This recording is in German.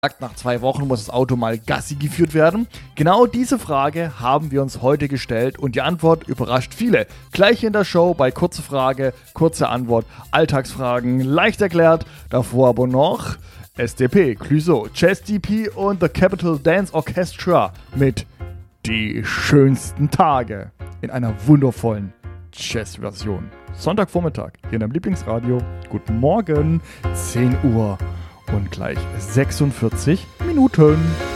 Nach 2 Wochen muss das Auto mal Gassi geführt werden. Genau diese Frage haben wir uns heute gestellt und die Antwort überrascht viele. Gleich in der Show bei Kurze Frage, kurze Antwort, Alltagsfragen, leicht erklärt. Davor aber noch SDP, Clouseau, Chess DP und The Capital Dance Orchestra mit Die schönsten Tage in einer wundervollen Jazz-Version. Sonntagvormittag hier in deinem Lieblingsradio. Guten Morgen, 10 Uhr. Und gleich 46 Minuten.